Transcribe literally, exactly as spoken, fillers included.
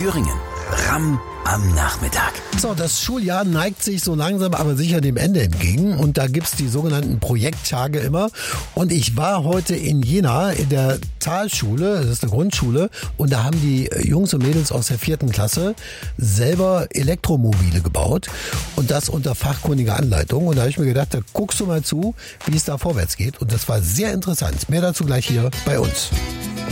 Thüringen. Ramm am Nachmittag. So, das Schuljahr neigt sich so langsam aber sicher dem Ende entgegen und da gibt's die sogenannten Projekttage immer. Und ich war heute in Jena in der Talschule, das ist eine Grundschule, und da haben die Jungs und Mädels aus der vierten Klasse selber Elektromobile gebaut und das unter fachkundiger Anleitung. Und da habe ich mir gedacht, da guckst du mal zu, wie es da vorwärts geht. Und das war sehr interessant. Mehr dazu gleich hier bei uns.